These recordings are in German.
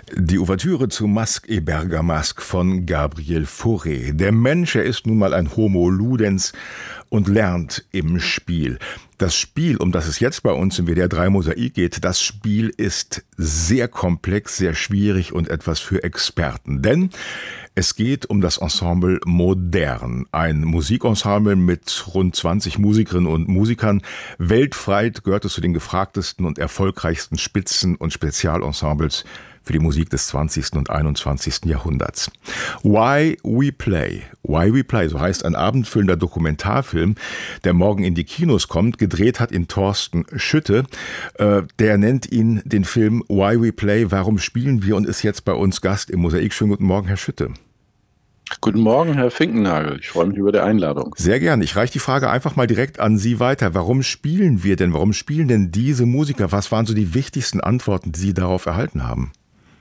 Die Ouvertüre zu Masque et Bergamasque von Gabriel Fauré. Der Mensch, er ist nun mal ein Homo ludens und lernt im Spiel. Das Spiel, um das es jetzt bei uns im WDR 3 Mosaik geht, das Spiel ist sehr komplex, sehr schwierig und etwas für Experten. Denn es geht um das Ensemble Modern. Ein Musikensemble mit rund 20 Musikerinnen und Musikern. Weltweit gehört es zu den gefragtesten und erfolgreichsten Spitzen- und Spezialensembles für die Musik des 20. und 21. Jahrhunderts. Why We Play. Why We Play, so heißt ein abendfüllender Dokumentarfilm, der morgen in die Kinos kommt. Gedreht hat ihn Thorsten Schütte. Der nennt ihn den Film Why We Play, warum spielen wir, und ist jetzt bei uns Gast im Mosaik. Schönen guten Morgen, Herr Schütte. Guten Morgen, Herr Finkennagel. Ich freue mich über die Einladung. Sehr gerne. Ich reiche die Frage einfach mal direkt an Sie weiter. Warum spielen wir denn? Warum spielen denn diese Musiker? Was waren so die wichtigsten Antworten, die Sie darauf erhalten haben?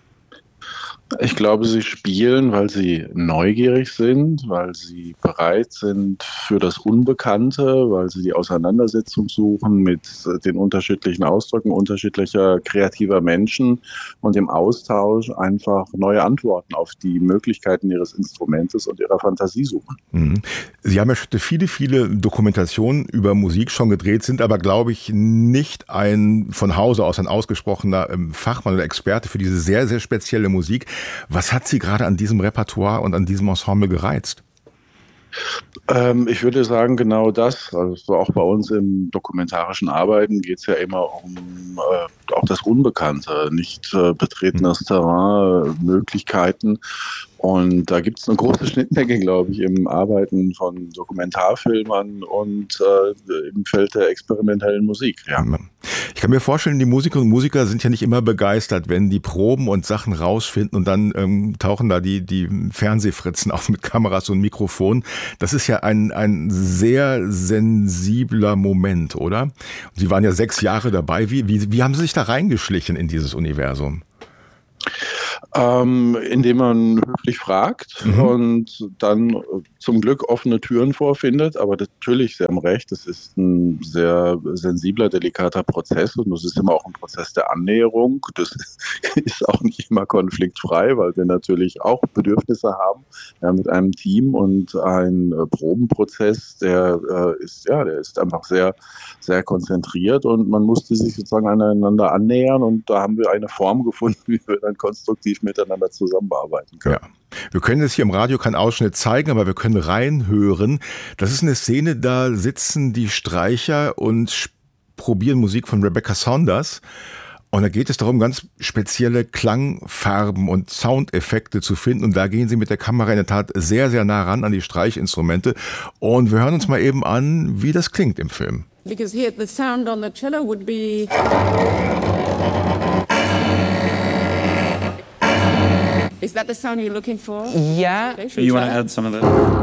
Ich glaube, sie spielen, weil sie neugierig sind, weil sie bereit sind für das Unbekannte, weil sie die Auseinandersetzung suchen mit den unterschiedlichen Ausdrücken unterschiedlicher kreativer Menschen und im Austausch einfach neue Antworten auf die Möglichkeiten ihres Instrumentes und ihrer Fantasie suchen. Sie haben ja viele Dokumentationen über Musik schon gedreht, sind aber, glaube ich, nicht ein von Hause aus ein ausgesprochener Fachmann oder Experte für diese sehr, sehr spezielle Musik. Was hat Sie gerade an diesem Repertoire und an diesem Ensemble gereizt? Ich würde sagen, genau das. Also auch bei uns im dokumentarischen Arbeiten geht es ja immer um auch das Unbekannte, nicht betretenes Terrain, Möglichkeiten. Und da gibt es eine große Schnittmenge, glaube ich, im Arbeiten von Dokumentarfilmern und im Feld der experimentellen Musik. Ja. Ich kann mir vorstellen, die Musikerinnen und Musiker sind ja nicht immer begeistert, wenn die proben und Sachen rausfinden und dann tauchen da die Fernsehfritzen auf mit Kameras und Mikrofonen. Das ist ja ein sehr sensibler Moment, oder? Und Sie waren ja 6 Jahre dabei. Wie haben Sie sich da reingeschlichen in dieses Universum? Indem man höflich fragt und dann zum Glück offene Türen vorfindet. Aber natürlich, Sie haben recht, es ist ein sehr sensibler, delikater Prozess und es ist immer auch ein Prozess der Annäherung. Das ist auch nicht immer konfliktfrei, weil wir natürlich auch Bedürfnisse haben, ja, mit einem Team, und ein Probenprozess, der ist einfach sehr, sehr konzentriert und man musste sich sozusagen aneinander annähern, und da haben wir eine Form gefunden, wie wir dann konstruktiv miteinander zusammenarbeiten können. Ja. Wir können jetzt hier im Radio keinen Ausschnitt zeigen, aber wir können reinhören. Das ist eine Szene, da sitzen die Streicher und probieren Musik von Rebecca Saunders. Und da geht es darum, ganz spezielle Klangfarben und Soundeffekte zu finden. Und da gehen sie mit der Kamera in der Tat sehr, sehr nah ran an die Streichinstrumente. Und wir hören uns mal eben an, wie das klingt im Film. Because here the sound on the cello would be... Is that the sound you're looking for? Yeah. Okay, You want to add some of that?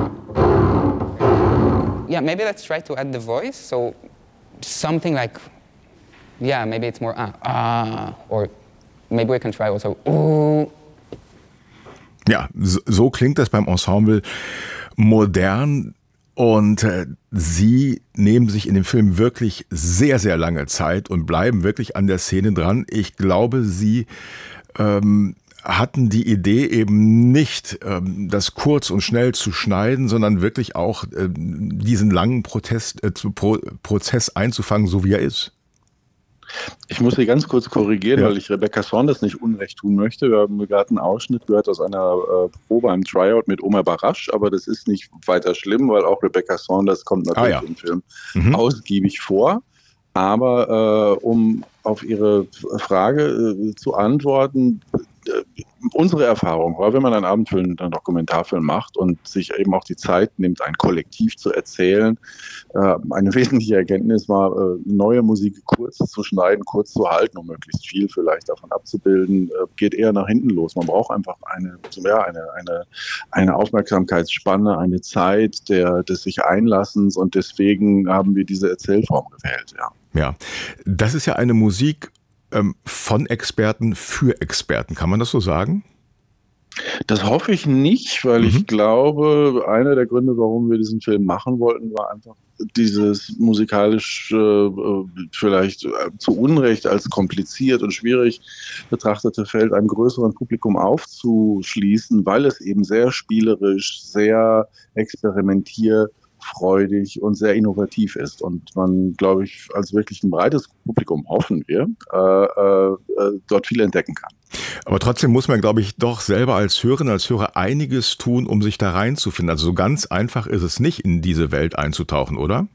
Yeah, maybe let's try to add the voice. So something like, yeah, maybe it's more or maybe we can try also ooh. Ja, so klingt das beim Ensemble Modern. Und Sie nehmen sich in dem Film wirklich sehr, sehr lange Zeit und bleiben wirklich an der Szene dran. Ich glaube, Sie hatten die Idee eben nicht, das kurz und schnell zu schneiden, sondern wirklich auch diesen langen Prozess einzufangen, so wie er ist. Ich muss Sie ganz kurz korrigieren, Ja. weil ich Rebecca Saunders nicht Unrecht tun möchte. Wir haben gerade einen Ausschnitt gehört aus einer Probe, einem Tryout mit Omar Barasch, aber das ist nicht weiter schlimm, weil auch Rebecca Saunders kommt natürlich im Film ausgiebig vor. Aber um auf Ihre Frage zu antworten, unsere Erfahrung war, wenn man einen abendfüllenden Dokumentarfilm macht und sich eben auch die Zeit nimmt, ein Kollektiv zu erzählen, eine wesentliche Erkenntnis war, neue Musik kurz zu schneiden, kurz zu halten, um möglichst viel vielleicht davon abzubilden, geht eher nach hinten los. Man braucht einfach eine Aufmerksamkeitsspanne, eine Zeit des sich Einlassens, und deswegen haben wir diese Erzählform gewählt. Ja, das ist ja eine Musik von Experten für Experten. Kann man das so sagen? Das hoffe ich nicht, weil ich glaube, einer der Gründe, warum wir diesen Film machen wollten, war einfach dieses musikalisch vielleicht zu Unrecht als kompliziert und schwierig betrachtete Feld einem größeren Publikum aufzuschließen, weil es eben sehr spielerisch, sehr experimentierfreudig und sehr innovativ ist. Und man, glaube ich, als wirklich ein breites Publikum, hoffen wir, dort viel entdecken kann. Aber trotzdem muss man, glaube ich, doch selber als Hörerin, als Hörer einiges tun, um sich da reinzufinden. Also so ganz einfach ist es nicht, in diese Welt einzutauchen, oder?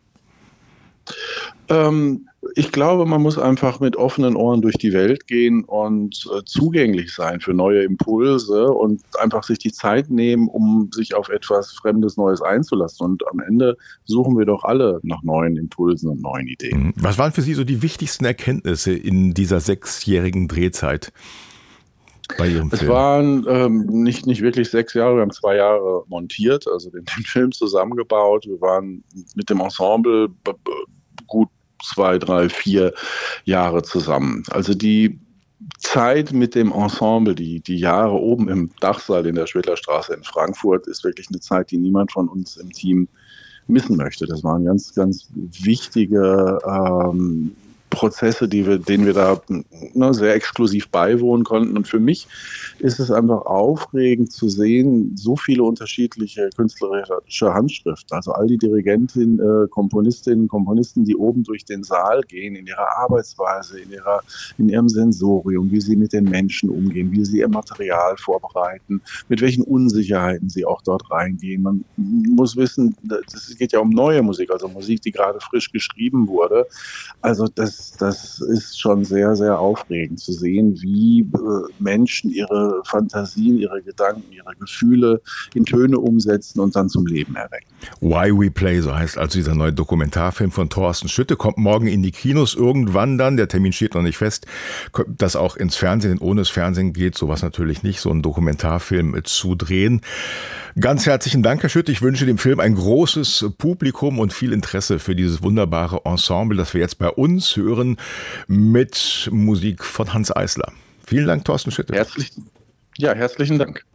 Ich glaube, man muss einfach mit offenen Ohren durch die Welt gehen und zugänglich sein für neue Impulse und einfach sich die Zeit nehmen, um sich auf etwas Fremdes, Neues einzulassen. Und am Ende suchen wir doch alle nach neuen Impulsen und neuen Ideen. Was waren für Sie so die wichtigsten Erkenntnisse in dieser 6-jährigen Drehzeit? Es waren nicht wirklich 6 Jahre, wir haben 2 Jahre montiert, also den Film zusammengebaut. Wir waren mit dem Ensemble gut 2, 3, 4 Jahre zusammen. Also die Zeit mit dem Ensemble, die Jahre oben im Dachsaal in der Schwedlerstraße in Frankfurt, ist wirklich eine Zeit, die niemand von uns im Team missen möchte. Das waren ganz, ganz wichtige Prozesse, denen wir da sehr exklusiv beiwohnen konnten. Und für mich ist es einfach aufregend zu sehen, so viele unterschiedliche künstlerische Handschriften. Also all die Dirigentinnen, Komponistinnen, Komponisten, die oben durch den Saal gehen, in ihrer Arbeitsweise, in ihrem Sensorium, wie sie mit den Menschen umgehen, wie sie ihr Material vorbereiten, mit welchen Unsicherheiten sie auch dort reingehen. Man muss wissen, es geht ja um neue Musik, also Musik, die gerade frisch geschrieben wurde. Also das ist schon sehr, sehr aufregend zu sehen, wie Menschen ihre Fantasien, ihre Gedanken, ihre Gefühle in Töne umsetzen und dann zum Leben erwecken. Why We Play, so heißt also dieser neue Dokumentarfilm von Thorsten Schütte, kommt morgen in die Kinos irgendwann dann, der Termin steht noch nicht fest, das auch ins Fernsehen, denn ohne das Fernsehen geht sowas natürlich nicht, so einen Dokumentarfilm zu drehen. Ganz herzlichen Dank, Herr Schütte, ich wünsche dem Film ein großes Publikum und viel Interesse für dieses wunderbare Ensemble, das wir jetzt bei uns hören, mit Musik von Hanns Eisler. Vielen Dank, Thorsten Schütte. Herzlichen Dank.